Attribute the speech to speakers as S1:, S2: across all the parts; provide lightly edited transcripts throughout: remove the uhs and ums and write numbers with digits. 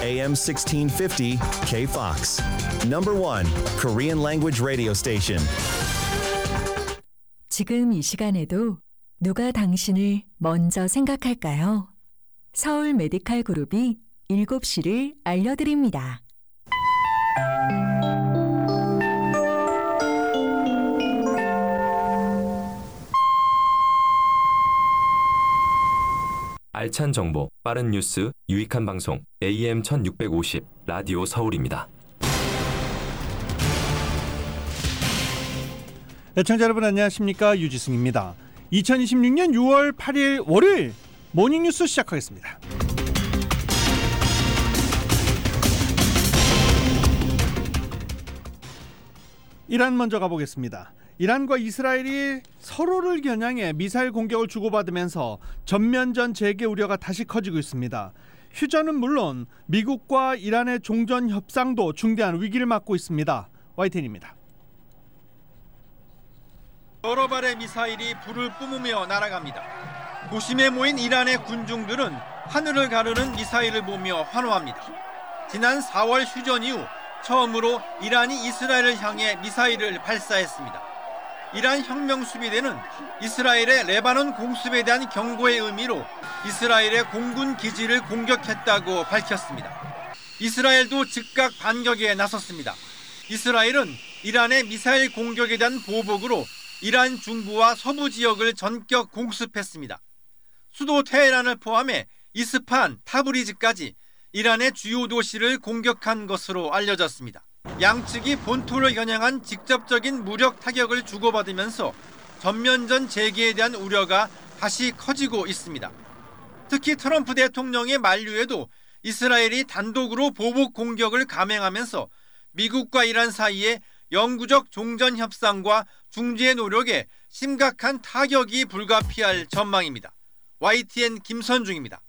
S1: AM 1650 KFOX. Number 1 Korean language radio station.
S2: 지금 이 시간에도 누가 당신을 먼저 생각할까요? 서울 메디칼 그룹이 7시를 알려드립니다.
S3: 알찬 정보, 빠른 뉴스, 유익한 방송 AM 1650 라디오 서울입니다.
S4: 애청자 여러분 안녕하십니까? 유지승입니다. 2026년 6월 8일 월요일 모닝뉴스 시작하겠습니다. 이란 먼저 가보겠습니다. 이란과 이스라엘이 서로를 겨냥해 미사일 공격을 주고받으면서 전면전 재개 우려가 다시 커지고 있습니다. 휴전은 물론 미국과 이란의 종전 협상도 중대한 위기를 맞고 있습니다. YTN입니다.
S5: 여러 발의 미사일이 불을 뿜으며 날아갑니다. 도심에 모인 이란의 군중들은 하늘을 가르는 미사일을 보며 환호합니다. 지난 4월 휴전 이후 처음으로 이란이 이스라엘을 향해 미사일을 발사했습니다. 이란 혁명수비대는 이스라엘의 레바논 공습에 대한 경고의 의미로 이스라엘의 공군 기지를 공격했다고 밝혔습니다. 이스라엘도 즉각 반격에 나섰습니다. 이스라엘은 이란의 미사일 공격에 대한 보복으로 이란 중부와 서부 지역을 전격 공습했습니다. 수도 테헤란을 포함해 이스파한, 타브리즈까지 이란의 주요 도시를 공격한 것으로 알려졌습니다. 양측이 본토를 겨냥한 직접적인 무력 타격을 주고받으면서 전면전 재개에 대한 우려가 다시 커지고 있습니다. 특히 트럼프 대통령의 만류에도 이스라엘이 단독으로 보복 공격을 감행하면서 미국과 이란 사이에 영구적 종전 협상과 중재 노력에 심각한 타격이 불가피할 전망입니다. YTN 김선중입니다.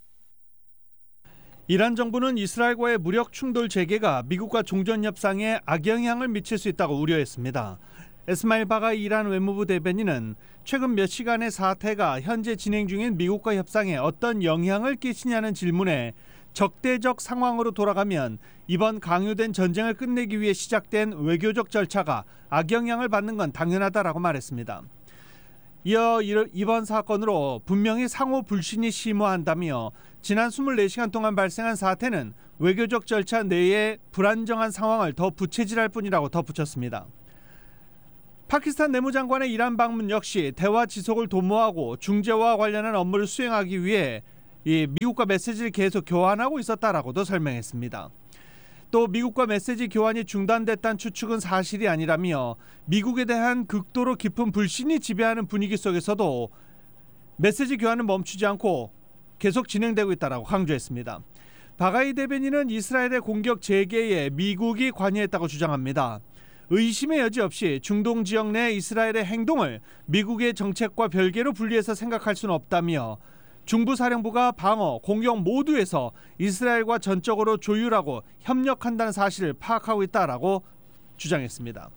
S4: 이란 정부는 이스라엘과의 무력 충돌 재개가 미국과 종전 협상에 악영향을 미칠 수 있다고 우려했습니다. 에스마일 바가이 이란 외무부 대변인은 최근 몇 시간의 사태가 현재 진행 중인 미국과 협상에 어떤 영향을 끼치냐는 질문에 적대적 상황으로 돌아가면 이번 강요된 전쟁을 끝내기 위해 시작된 외교적 절차가 악영향을 받는 건 당연하다라고 말했습니다. 이어 이번 사건으로 분명히 상호 불신이 심화한다며 지난 24시간 동안 발생한 사태는 외교적 절차 내에 불안정한 상황을 더 부채질할 뿐이라고 덧붙였습니다. 파키스탄 내무장관의 이란 방문 역시 대화 지속을 도모하고 중재와 관련한 업무를 수행하기 위해 미국과 메시지를 계속 교환하고 있었다라고도 설명했습니다. 또 미국과 메시지 교환이 중단됐다는 추측은 사실이 아니라며 미국에 대한 극도로 깊은 불신이 지배하는 분위기 속에서도 메시지 교환은 멈추지 않고 계속 진행되고 있다고 강조했습니다. 바가이 대변인은 이스라엘의 공격 재개에 미국이 관여했다고 주장합니다. 의심의 여지 없이 중동 지역 내 이스라엘의 행동을 미국의 정책과 별개로 분리해서 생각할 수는 없다며 중부사령부가 방어, 공격 모두에서 이스라엘과 전적으로 조율하고 협력한다는 사실을 파악하고 있다라고 주장했습니다.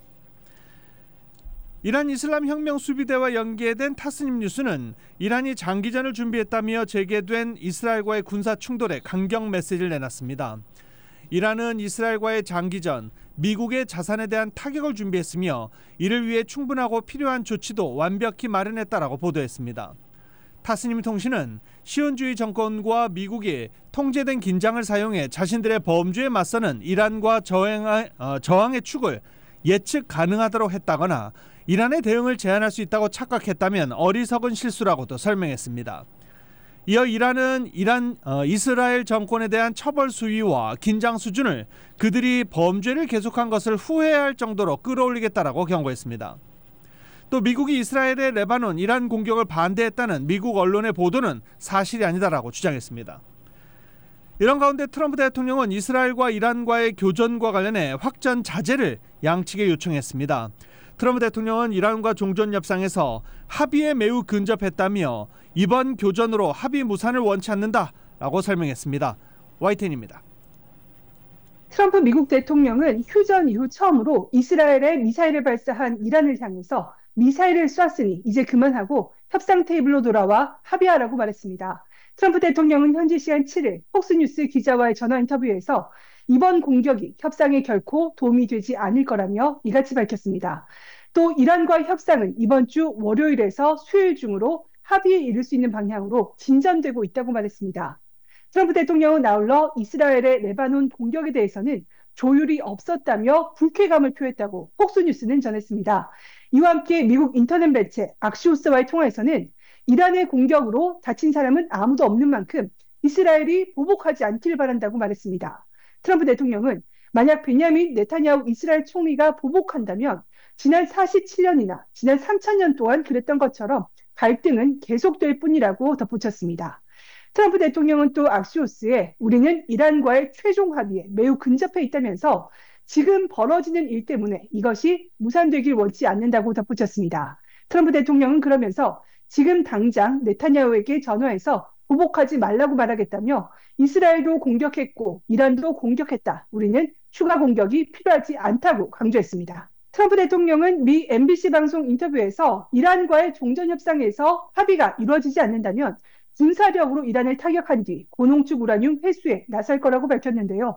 S4: 이란 이슬람 혁명 수비대와 연계된 타스님 뉴스는 이란이 장기전을 준비했다며 재개된 이스라엘과의 군사 충돌에 강경 메시지를 내놨습니다. 이란은 이스라엘과의 장기전, 미국의 자산에 대한 타격을 준비했으며 이를 위해 충분하고 필요한 조치도 완벽히 마련했다라고 보도했습니다. 타스님 통신은 시온주의 정권과 미국이 통제된 긴장을 사용해 자신들의 범죄에 맞서는 이란과 저항의 축을 예측 가능하도록 했다거나 이란의 대응을 제한할 수 있다고 착각했다면 어리석은 실수라고도 설명했습니다. 이어 이란은 이스라엘 정권에 대한 처벌 수위와 긴장 수준을 그들이 범죄를 계속한 것을 후회할 정도로 끌어올리겠다라고 경고했습니다. 또 미국이 이스라엘의 레바논, 이란 공격을 반대했다는 미국 언론의 보도는 사실이 아니다라고 주장했습니다. 이런 가운데 트럼프 대통령은 이스라엘과 이란과의 교전과 관련해 확전 자제를 양측에 요청했습니다. 트럼프 대통령은 이란과 종전 협상에서 합의에 매우 근접했다며 이번 교전으로 합의 무산을 원치 않는다라고 설명했습니다. YTN입니다.
S6: 트럼프 미국 대통령은 휴전 이후 처음으로 이스라엘에 미사일을 발사한 이란을 향해서 미사일을 쐈으니 이제 그만하고 협상 테이블로 돌아와 합의하라고 말했습니다. 트럼프 대통령은 현지 시간 7일 폭스뉴스 기자와의 전화 인터뷰에서 이번 공격이 협상에 결코 도움이 되지 않을 거라며 이같이 밝혔습니다. 또 이란과의 협상은 이번 주 월요일에서 수요일 중으로 합의에 이를 수 있는 방향으로 진전되고 있다고 말했습니다. 트럼프 대통령은 아울러 이스라엘의 레바논 공격에 대해서는 조율이 없었다며 불쾌감을 표했다고 폭스뉴스는 전했습니다. 이와 함께 미국 인터넷 매체 악시오스와의 통화에서는 이란의 공격으로 다친 사람은 아무도 없는 만큼 이스라엘이 보복하지 않길 바란다고 말했습니다. 트럼프 대통령은 만약 베냐민 네타냐후 이스라엘 총리가 보복한다면 지난 47년이나 지난 3000년 동안 그랬던 것처럼 갈등은 계속될 뿐이라고 덧붙였습니다. 트럼프 대통령은 또 악시오스에 우리는 이란과의 최종 합의에 매우 근접해 있다면서 지금 벌어지는 일 때문에 이것이 무산되길 원치 않는다고 덧붙였습니다. 트럼프 대통령은 그러면서 지금 당장 네타냐후에게 전화해서 보복하지 말라고 말하겠다며 이스라엘도 공격했고 이란도 공격했다. 우리는 추가 공격이 필요하지 않다고 강조했습니다. 트럼프 대통령은 미 MBC 방송 인터뷰에서 이란과의 종전협상에서 합의가 이루어지지 않는다면 군사력으로 이란을 타격한 뒤 고농축 우라늄 회수에 나설 거라고 밝혔는데요.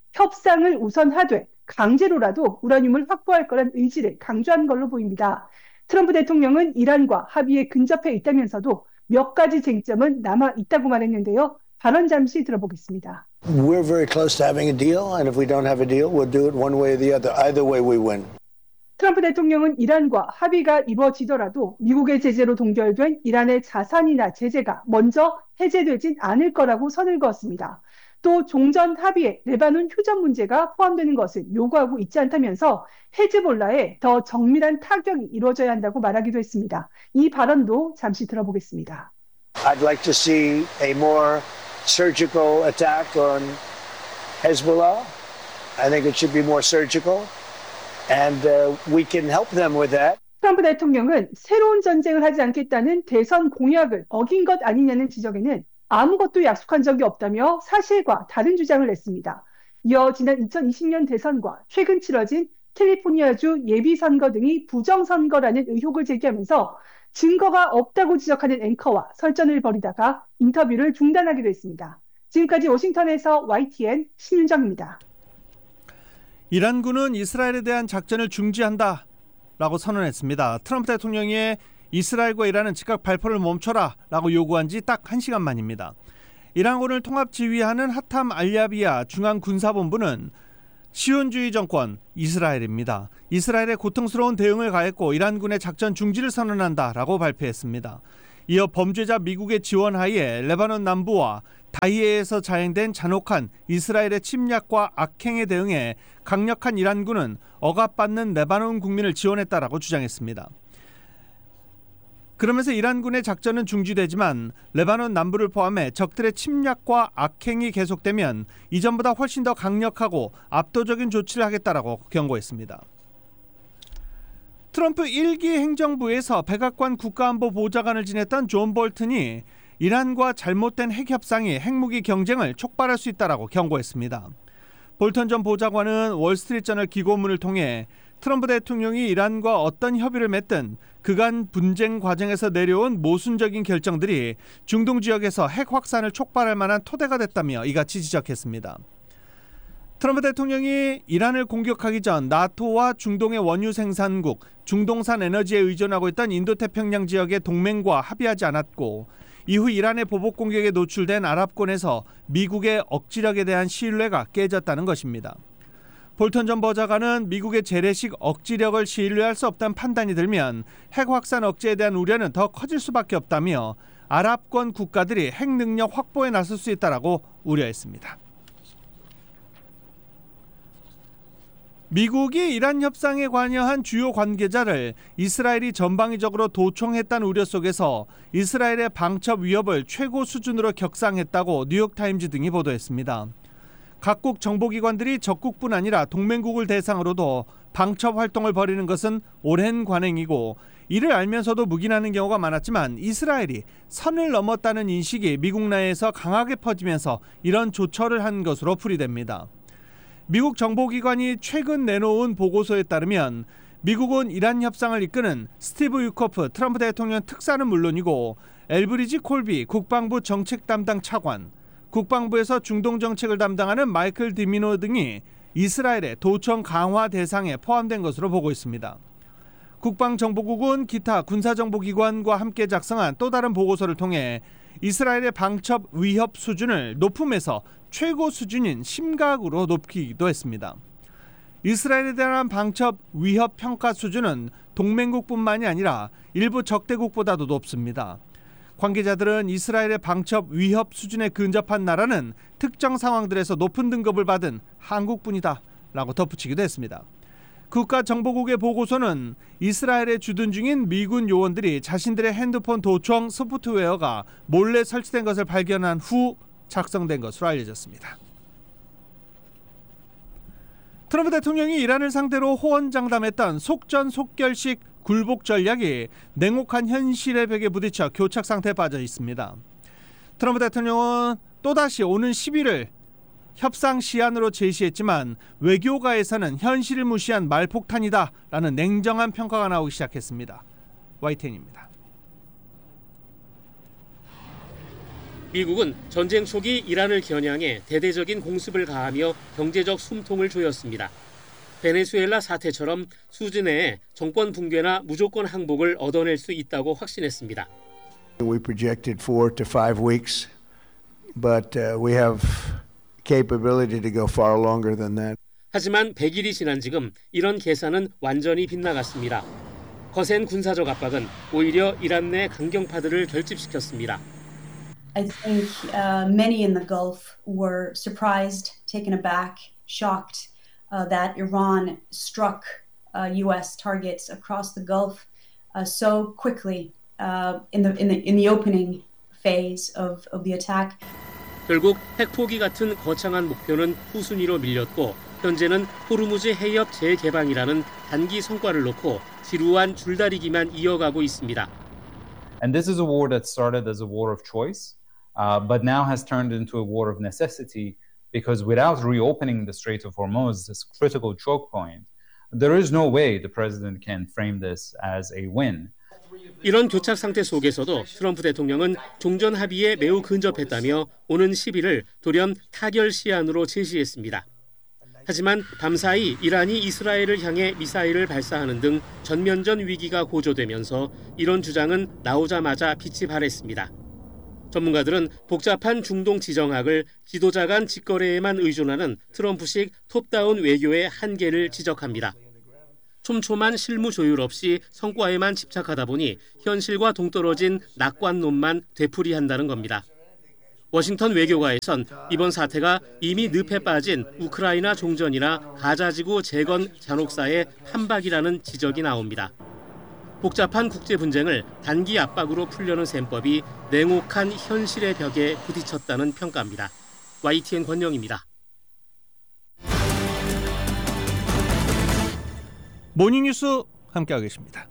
S6: 협상을 우선 하되 강제로라도 우라늄을 확보할 거란 의지를 강조한 걸로 보입니다. 트럼프 대통령은 이란과 합의에 근접해 있다면서도 몇 가지 쟁점은 남아 있다고 말했는데요. 발언 잠시 들어보겠습니다.
S7: We're very close to having a deal, and if we don't have a deal, we'll do it one way or the other. Either way, we win.
S6: 트럼프 대통령은 이란과 합의가 이루어지더라도 미국의 제재로 동결된 이란의 자산이나 제재가 먼저 해제되진 않을 거라고 선을 그었습니다. 또 종전 합의에 레바논 휴전 문제가 포함되는 것을 요구하고 있지 않다면서 헤즈볼라에 더 정밀한 타격이 이루어져야 한다고 말하기도 했습니다. 이 발언도 잠시 들어보겠습니다.
S7: I'd like to see a more surgical attack on Hezbollah. I think it should be more surgical, and we can help them with that.
S6: 트럼프 대통령은 새로운 전쟁을 하지 않겠다는 대선 공약을 어긴 것 아니냐는 지적에는 아무것도 약속한 적이 없다며 사실과 다른 주장을 냈습니다. 이어 지난 2020년 대선과 최근 치러진 캘리포니아주 예비선거 등이 부정선거라는 의혹을 제기하면서 증거가 없다고 지적하는 앵커와 설전을 벌이다가 인터뷰를 중단하기도 했습니다. 지금까지 워싱턴에서 YTN 신윤정입니다.
S4: 이란군은 이스라엘에 대한 작전을 중지한다 라고 선언했습니다. 트럼프 대통령이 이스라엘과 이란은 즉각 발포를 멈춰라 라고 요구한 지 딱 1시간 만입니다. 이란군을 통합지휘하는 하탐 알야비야 중앙군사본부는 시온주의 정권 이스라엘입니다. 이스라엘의 고통스러운 대응을 가했고 이란군의 작전 중지를 선언한다 라고 발표했습니다. 이어 범죄자 미국의 지원하에 레바논 남부와 다히에에서 자행된 잔혹한 이스라엘의 침략과 악행에 대응해 강력한 이란군은 억압받는 레바논 국민을 지원했다라고 주장했습니다. 그러면서 이란군의 작전은 중지되지만 레바논 남부를 포함해 적들의 침략과 악행이 계속되면 이전보다 훨씬 더 강력하고 압도적인 조치를 하겠다라고 경고했습니다. 트럼프 1기 행정부에서 백악관 국가안보보좌관을 지냈던 존 볼튼이 이란과 잘못된 핵협상이 핵무기 경쟁을 촉발할 수 있다라고 경고했습니다. 볼턴 전 보좌관은 월스트리트저널 기고문을 통해 트럼프 대통령이 이란과 어떤 협의를 맺든 그간 분쟁 과정에서 내려온 모순적인 결정들이 중동 지역에서 핵 확산을 촉발할 만한 토대가 됐다며 이같이 지적했습니다. 트럼프 대통령이 이란을 공격하기 전 나토와 중동의 원유 생산국, 중동산 에너지에 의존하고 있던 인도태평양 지역의 동맹과 합의하지 않았고 이후 이란의 보복 공격에 노출된 아랍권에서 미국의 억지력에 대한 신뢰가 깨졌다는 것입니다. 볼턴 전 보좌관은 미국의 재래식 억지력을 신뢰할 수 없다는 판단이 들면 핵 확산 억제에 대한 우려는 더 커질 수밖에 없다며 아랍권 국가들이 핵 능력 확보에 나설 수 있다라고 우려했습니다. 미국이 이란 협상에 관여한 주요 관계자를 이스라엘이 전방위적으로 도청했다는 우려 속에서 이스라엘의 방첩 위협을 최고 수준으로 격상했다고 뉴욕타임즈 등이 보도했습니다. 각국 정보기관들이 적국뿐 아니라 동맹국을 대상으로도 방첩 활동을 벌이는 것은 오랜 관행이고 이를 알면서도 묵인하는 경우가 많았지만 이스라엘이 선을 넘었다는 인식이 미국 내에서 강하게 퍼지면서 이런 조처를 한 것으로 풀이됩니다. 미국 정보기관이 최근 내놓은 보고서에 따르면 미국은 이란 협상을 이끄는 스티브 위코프 트럼프 대통령 특사는 물론이고 엘브리지 콜비 국방부 정책 담당 차관, 국방부에서 중동 정책을 담당하는 마이클 디미노 등이 이스라엘의 도청 강화 대상에 포함된 것으로 보고 있습니다. 국방정보국은 기타 군사정보기관과 함께 작성한 또 다른 보고서를 통해 이스라엘의 방첩 위협 수준을 높음에서 최고 수준인 심각으로 높이기도 했습니다. 이스라엘에 대한 방첩 위협 평가 수준은 동맹국뿐만이 아니라 일부 적대국보다도 높습니다. 관계자들은 이스라엘의 방첩 위협 수준에 근접한 나라는 특정 상황들에서 높은 등급을 받은 한국뿐이다 라고 덧붙이기도 했습니다. 국가정보국의 보고서는 이스라엘에 주둔 중인 미군 요원들이 자신들의 핸드폰 도청 소프트웨어가 몰래 설치된 것을 발견한 후 작성된 것으로 알려졌습니다. 트럼프 대통령이 이란을 상대로 호언장담했던 속전속결식 굴복 전략이 냉혹한 현실의 벽에 부딪혀 교착 상태에 빠져 있습니다. 트럼프 대통령은 또다시 오는 10일을 협상 시한으로 제시했지만 외교가에서는 현실을 무시한 말폭탄이다라는 냉정한 평가가 나오기 시작했습니다. YTN입니다.
S8: 미국은 전쟁 초기 이란을 겨냥해 대대적인 공습을 가하며 경제적 숨통을 조였습니다. 베네수엘라 사태처럼 수준 내에 정권 붕괴나 무조건 항복을 얻어낼 수 있다고 확신했습니다.
S7: We projected 4 to 5 weeks, but we have capability to go far longer than that.
S8: 하지만 100일이 지난 지금 이런 계산은 완전히 빗나갔습니다. 거센 군사적 압박은 오히려 이란 내 강경파들을 결집시켰습니다.
S9: I think many in the Gulf were surprised, taken aback, shocked that Iran struck U.S. targets across the Gulf so quickly in the opening phase of the attack.
S8: 결국 핵포기 같은 거창한 목표는 후순위로 밀렸고 현재는 호르무즈 해협 재개방이라는 단기 성과를 놓고 지루한 줄다리기만 이어가고 있습니다.
S10: And this is a war that started as a war of choice, but now has turned into a war of necessity because without reopening the Strait of Hormuz, this critical choke point, there is no way the president can frame this as a win.
S8: 이런 교착 상태 속에서도 트럼프 대통령은 종전 합의에 매우 근접했다며 오는 10일을 돌연 타결 시한으로 제시했습니다. 하지만 밤사이 이란이 이스라엘을 향해 미사일을 발사하는 등 전면전 위기가 고조되면서 이런 주장은 나오자마자 빛이 발했습니다. 전문가들은 복잡한 중동 지정학을 지도자 간 직거래에만 의존하는 트럼프식 톱다운 외교의 한계를 지적합니다. 촘촘한 실무 조율 없이 성과에만 집착하다 보니 현실과 동떨어진 낙관론만 되풀이한다는 겁니다. 워싱턴 외교가에선 이번 사태가 이미 늪에 빠진 우크라이나 종전이나 가자지구 재건 잔혹사의 한박이라는 지적이 나옵니다. 복잡한 국제 분쟁을 단기 압박으로 풀려는 셈법이 냉혹한 현실의 벽에 부딪혔다는 평가입니다. YTN 권영입니다.
S4: 모닝뉴스 함께하고 계십니다.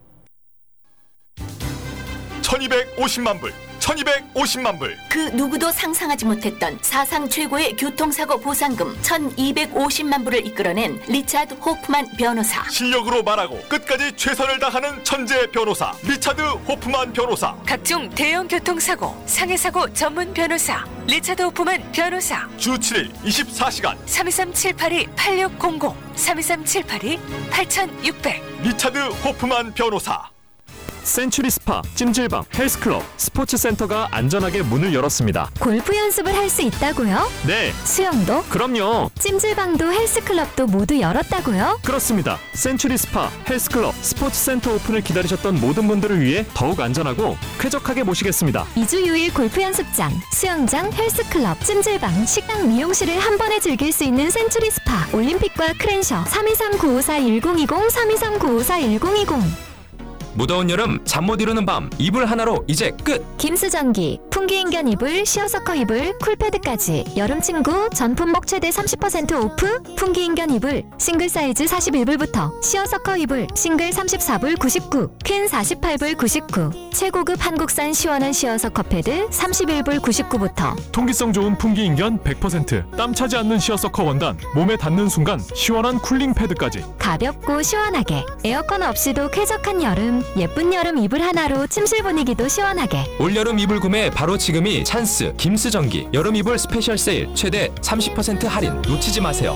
S11: 1250만 불, 1250만 불.
S12: 그 누구도 상상하지 못했던 사상 최고의 교통사고 보상금 1250만 불을 이끌어낸 리차드 호프만 변호사.
S11: 실력으로 말하고 끝까지 최선을 다하는 천재 변호사 리차드 호프만 변호사.
S13: 각종 대형 교통사고, 상해사고 전문 변호사 리차드 호프만 변호사.
S11: 주 7일 24시간
S13: 323-782-8600 323-782-8600
S11: 리차드 호프만 변호사.
S14: 센츄리 스파, 찜질방, 헬스클럽, 스포츠센터가 안전하게 문을 열었습니다.
S15: 골프 연습을 할 수 있다고요?
S14: 네.
S15: 수영도?
S14: 그럼요.
S15: 찜질방도 헬스클럽도 모두 열었다고요?
S14: 그렇습니다. 센츄리 스파, 헬스클럽, 스포츠센터 오픈을 기다리셨던 모든 분들을 위해 더욱 안전하고 쾌적하게 모시겠습니다.
S15: 2주 6일 골프 연습장, 수영장, 헬스클럽, 찜질방, 식당, 미용실을 한 번에 즐길 수 있는 센츄리 스파, 올림픽과 크랜셔 323-954-1020 323-954-1020.
S3: 무더운 여름 잠 못 이루는 밤 이불 하나로 이제 끝.
S15: 김수전기, 풍기인견 이불, 시어서커 이불, 쿨패드까지 여름친구 전품목 최대 30% 오프. 풍기인견 이불 싱글 사이즈 41불부터 시어서커 이불 싱글 34불 99, 퀸 48불 99. 최고급 한국산 시원한 시어서커 패드 31불 99부터.
S14: 통기성 좋은 풍기인견 100%, 땀 차지 않는 시어서커 원단, 몸에 닿는 순간 시원한 쿨링 패드까지.
S15: 가볍고 시원하게 에어컨 없이도 쾌적한 여름. 예쁜 여름 이불 하나로 침실 분위기도 시원하게.
S3: 올여름 이불 구매 바로 지금이 찬스. 김스전기 여름 이불 스페셜 세일 최대 30% 할인 놓치지 마세요.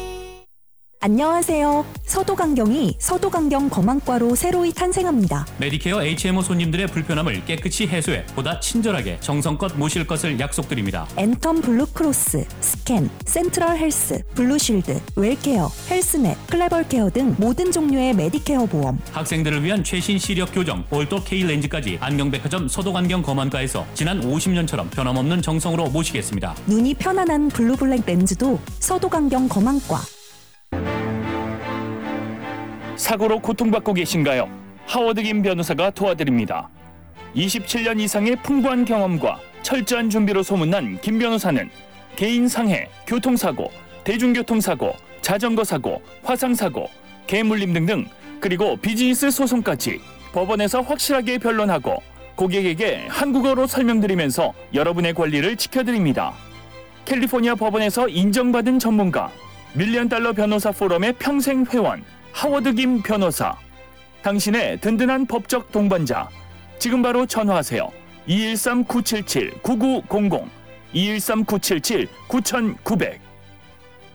S16: 안녕하세요. 서도강경이 서도강경 검안과로 새로이 탄생합니다.
S17: 메디케어 HMO 손님들의 불편함을 깨끗이 해소해 보다 친절하게 정성껏 모실 것을 약속드립니다.
S16: 엔텀 블루크로스, 스캔, 센트럴 헬스, 블루쉴드, 웰케어, 헬스넷, 클레벌케어 등 모든 종류의 메디케어 보험.
S17: 학생들을 위한 최신 시력 교정, 볼도 K렌즈까지 안경백화점 서도강경 검안과에서 지난 50년처럼 변함없는 정성으로 모시겠습니다.
S16: 눈이 편안한 블루블랙 렌즈도 서도강경 검안과.
S18: 사고로 고통받고 계신가요? 하워드 김 변호사가 도와드립니다. 27년 이상의 풍부한 경험과 철저한 준비로 소문난 김 변호사는 개인 상해, 교통사고, 대중교통사고, 자전거 사고, 화상사고, 개물림 등등 그리고 비즈니스 소송까지 법원에서 확실하게 변론하고 고객에게 한국어로 설명드리면서 여러분의 권리를 지켜드립니다. 캘리포니아 법원에서 인정받은 전문가, $1,000,000 변호사 포럼의 평생 회원 하워드 김 변호사. 당신의 든든한 법적 동반자. 지금 바로 전화하세요. 213-977-9900 213-977-9900